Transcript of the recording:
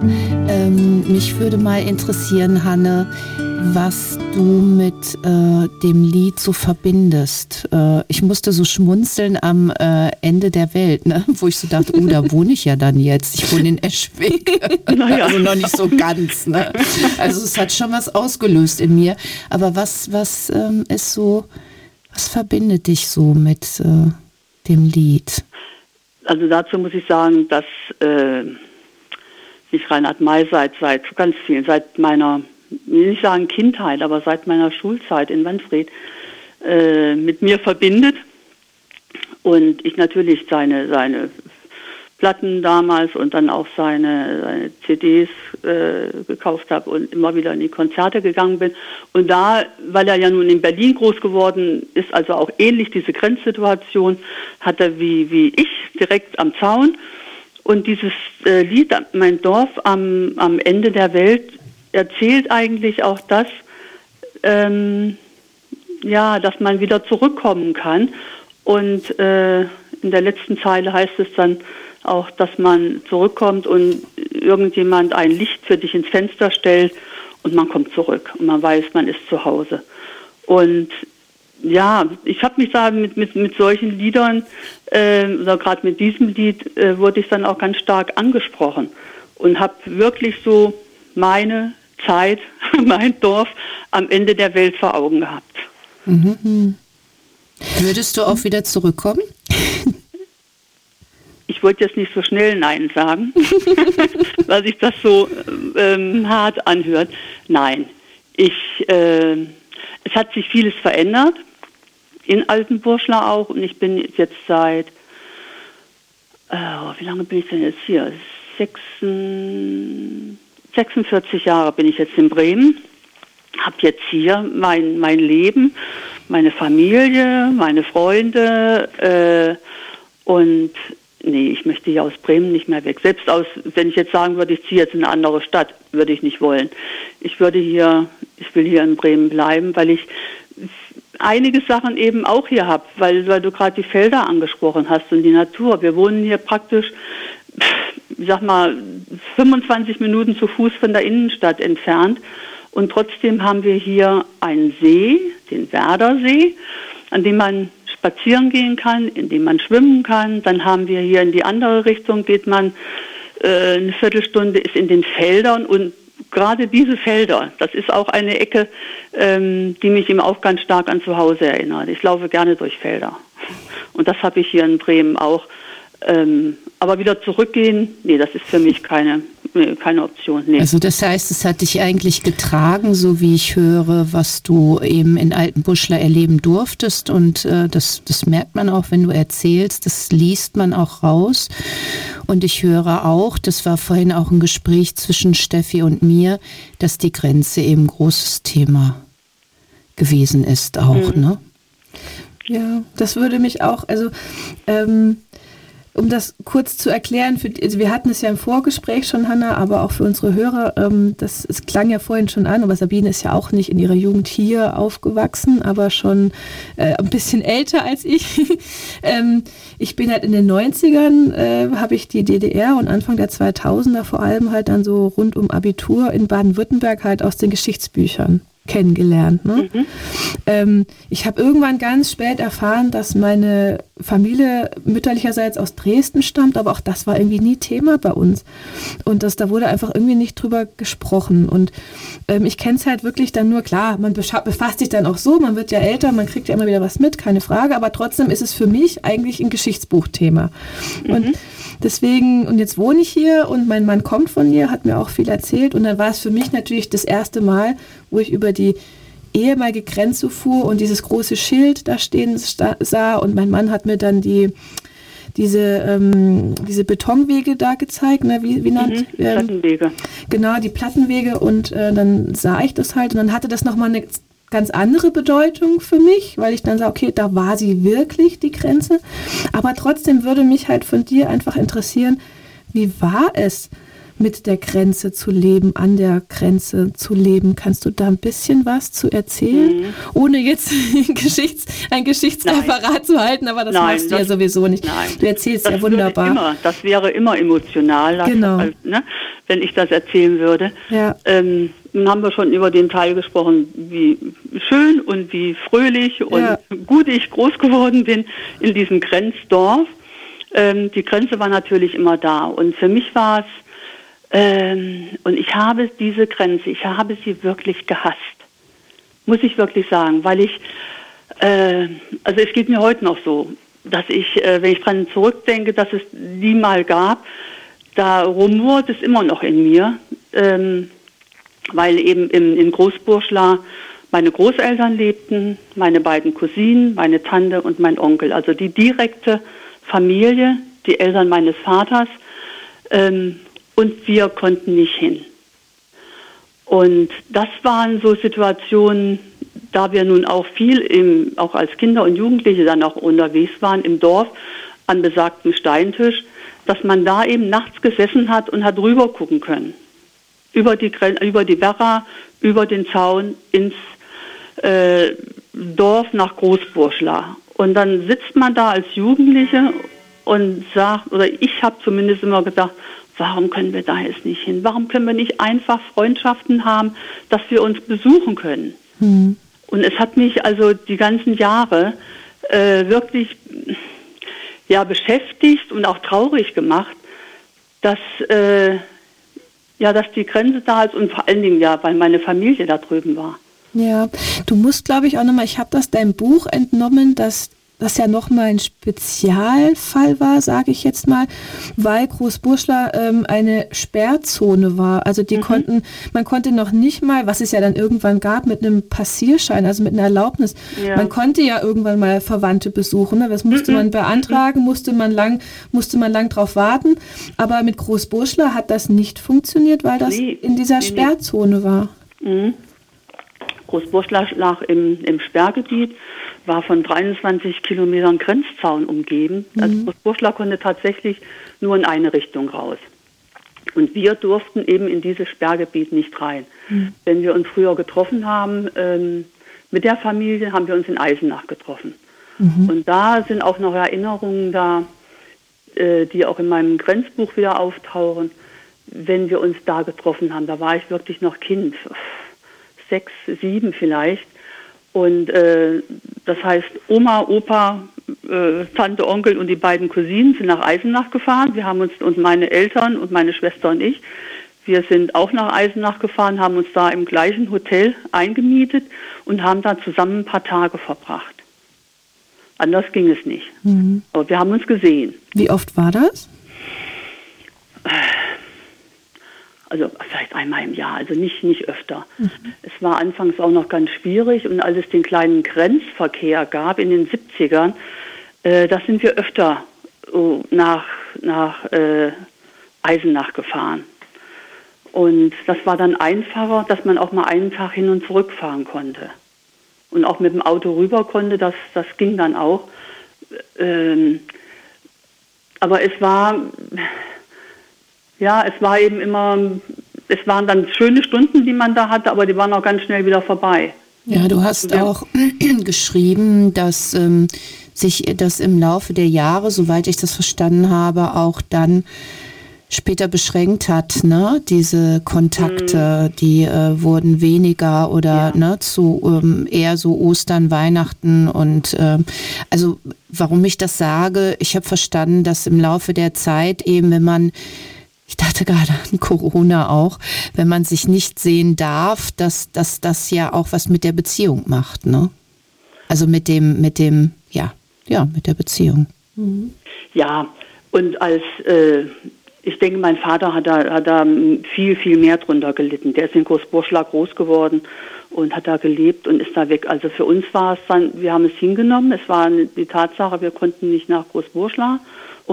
Mich würde mal interessieren, Hanne, was du mit dem Lied so verbindest. Ich musste so schmunzeln am Ende der Welt, ne? Wo ich so dachte, da wohne ich ja dann jetzt. Ich wohne in Eschwege. Naja. Also noch nicht so ganz. Ne? Also es hat schon was ausgelöst in mir. Aber was ist so, was verbindet dich so mit dem Lied? Also dazu muss ich sagen, dass ich Reinhard May seit ganz vielen, seit meiner, will nicht sagen Kindheit, aber seit meiner Schulzeit in Manfred mit mir verbindet. Und ich natürlich seine Platten damals und dann auch seine CDs gekauft habe und immer wieder in die Konzerte gegangen bin. Und da, weil er ja nun in Berlin groß geworden ist, also auch ähnlich diese Grenzsituation, hat er wie ich direkt am Zaun. Und dieses Lied, Mein Dorf am Ende der Welt, erzählt eigentlich auch das, dass man wieder zurückkommen kann. Und in der letzten Zeile heißt es dann auch, dass man zurückkommt und irgendjemand ein Licht für dich ins Fenster stellt und man kommt zurück und man weiß, man ist zu Hause. Und ja, ich habe mich da mit solchen Liedern, oder gerade mit diesem Lied, wurde ich dann auch ganz stark angesprochen und habe wirklich so meine Zeit, mein Dorf am Ende der Welt vor Augen gehabt. Mhm. Würdest du auch wieder zurückkommen? Ich wollte jetzt nicht so schnell Nein sagen, weil sich das so hart anhört. Nein, es hat sich vieles verändert, in Altenburschla auch, und ich bin jetzt seit, wie lange bin ich denn jetzt hier? 46 Jahre bin ich jetzt in Bremen, habe jetzt hier mein Leben, meine Familie, meine Freunde und nee, ich möchte hier aus Bremen nicht mehr weg. Selbst wenn ich jetzt sagen würde, ich ziehe jetzt in eine andere Stadt, würde ich nicht wollen. Ich will hier in Bremen bleiben, weil ich einige Sachen eben auch hier habe, weil du gerade die Felder angesprochen hast und die Natur. Wir wohnen hier praktisch, ich sag mal, 25 Minuten zu Fuß von der Innenstadt entfernt. Und trotzdem haben wir hier einen See, den Werdersee, an dem man spazieren gehen kann, in dem man schwimmen kann. Dann haben wir hier in die andere Richtung, geht man eine Viertelstunde, ist in den Feldern. Und gerade diese Felder, das ist auch eine Ecke, die mich eben auch ganz stark an zu Hause erinnert. Ich laufe gerne durch Felder. Und das habe ich hier in Bremen auch. Aber wieder zurückgehen, nee, das ist für mich keine Option. Nee. Also das heißt, es hat dich eigentlich getragen, so wie ich höre, was du eben in Altenburschla erleben durftest. Und das merkt man auch, wenn du erzählst, das liest man auch raus. Und ich höre auch, das war vorhin auch ein Gespräch zwischen Steffi und mir, dass die Grenze eben ein großes Thema gewesen ist auch, ne? Ja, das würde mich auch, also um das kurz zu erklären, also wir hatten es ja im Vorgespräch schon, Hanna, aber auch für unsere Hörer, es klang ja vorhin schon an, aber Sabine ist ja auch nicht in ihrer Jugend hier aufgewachsen, aber schon ein bisschen älter als ich. Ich bin halt in den 90ern, habe ich die DDR und Anfang der 2000er vor allem halt dann so rund um Abitur in Baden-Württemberg halt aus den Geschichtsbüchern kennengelernt. Ne? Ich habe irgendwann ganz spät erfahren, dass meine Familie mütterlicherseits aus Dresden stammt, aber auch das war irgendwie nie Thema bei uns. Und da wurde einfach irgendwie nicht drüber gesprochen. Und ich kenne es halt wirklich dann nur, klar, man befasst sich dann auch so, man wird ja älter, man kriegt ja immer wieder was mit, keine Frage, aber trotzdem ist es für mich eigentlich ein Geschichtsbuchthema. Und deswegen, und jetzt wohne ich hier und mein Mann kommt von hier, hat mir auch viel erzählt und dann war es für mich natürlich das erste Mal, wo ich über die ehemalige Grenze fuhr und dieses große Schild da stehen sah und mein Mann hat mir dann diese Betonwege da gezeigt, ne, wie nannt? Plattenwege. Genau, die Plattenwege und dann sah ich das halt und dann hatte das nochmal eine ganz andere Bedeutung für mich, weil ich dann sah, okay, da war sie wirklich, die Grenze, aber trotzdem würde mich halt von dir einfach interessieren, wie war es, mit der Grenze zu leben, an der Grenze zu leben. Kannst du da ein bisschen was zu erzählen? Ohne jetzt ein Geschichtsreferat zu halten, aber das machst du ja sowieso nicht. Nein, du erzählst ja wunderbar. Das wäre immer emotional, genau. Wenn ich das erzählen würde. Ja. Nun haben wir schon über den Teil gesprochen, wie schön und wie fröhlich und gut ich groß geworden bin in diesem Grenzdorf. Die Grenze war natürlich immer da. Und für mich war es, und ich habe diese Grenze, ich habe sie wirklich gehasst. Muss ich wirklich sagen, weil also es geht mir heute noch so, dass ich, wenn ich dran zurückdenke, dass es die mal gab, da rumort es immer noch in mir, weil eben in Großburschla meine Großeltern lebten, meine beiden Cousinen, meine Tante und mein Onkel, also die direkte Familie, die Eltern meines Vaters, und wir konnten nicht hin. Und das waren so Situationen, da wir nun auch viel, auch als Kinder und Jugendliche dann auch unterwegs waren im Dorf an besagtem Steintisch, dass man da eben nachts gesessen hat und hat rüber gucken können. Über die Werra, über den Zaun ins Dorf nach Großburschla. Und dann sitzt man da als Jugendliche und sagt, oder ich habe zumindest immer gedacht, warum können wir da jetzt nicht hin? Warum können wir nicht einfach Freundschaften haben, dass wir uns besuchen können? Mhm. Und es hat mich also die ganzen Jahre wirklich beschäftigt und auch traurig gemacht, dass die Grenze da ist und vor allen Dingen weil meine Familie da drüben war. Ja, du musst, glaube ich, auch nochmal, ich habe das deinem Buch entnommen, dass das ja nochmal ein Spezialfall war, sage ich jetzt mal, weil Großburschla eine Sperrzone war. Also man konnte noch nicht mal, was es ja dann irgendwann gab, mit einem Passierschein, also mit einer Erlaubnis, man konnte ja irgendwann mal Verwandte besuchen. Ne? Das musste man beantragen, musste man lang drauf warten. Aber mit Großburschla hat das nicht funktioniert, weil das in dieser Sperrzone war. Mhm. Großburschla lag im Sperrgebiet, war von 23 Kilometern Grenzzaun umgeben. Also Großburschla konnte tatsächlich nur in eine Richtung raus. Und wir durften eben in dieses Sperrgebiet nicht rein. Wenn wir uns früher getroffen haben, mit der Familie haben wir uns in Eisenach getroffen. Und da sind auch noch Erinnerungen da, die auch in meinem Grenzbuch wieder auftauchen, wenn wir uns da getroffen haben. Da war ich wirklich noch Kind, 6, 7 vielleicht. Und das heißt, Oma, Opa, Tante, Onkel und die beiden Cousinen sind nach Eisenach gefahren. Wir haben uns, und meine Eltern und meine Schwester und ich, wir sind auch nach Eisenach gefahren, haben uns da im gleichen Hotel eingemietet und haben da zusammen ein paar Tage verbracht. Anders ging es nicht. Aber wir haben uns gesehen. Wie oft war das? Also vielleicht einmal im Jahr, also nicht öfter. Es war anfangs auch noch ganz schwierig und als es den kleinen Grenzverkehr gab in den 70ern, da sind wir öfter nach Eisenach gefahren. Und das war dann einfacher, dass man auch mal einen Tag hin und zurück fahren konnte. Und auch mit dem Auto rüber konnte, das ging dann auch. Aber es war eben immer, es waren dann schöne Stunden, die man da hatte, aber die waren auch ganz schnell wieder vorbei. Ja, du hast auch geschrieben, dass sich das im Laufe der Jahre, soweit ich das verstanden habe, auch dann später beschränkt hat, ne? Diese Kontakte, die wurden weniger oder zu eher so Ostern, Weihnachten und also warum ich das sage, ich habe verstanden, dass im Laufe der Zeit eben, wenn man, ich dachte gerade an Corona auch, wenn man sich nicht sehen darf, dass das ja auch was mit der Beziehung macht, ne? Also mit der Beziehung. Ja, und ich denke, mein Vater hat da viel, viel mehr drunter gelitten. Der ist in Großburschla groß geworden und hat da gelebt und ist da weg. Also für uns war es dann, wir haben es hingenommen. Es war die Tatsache, wir konnten nicht nach Großburschla.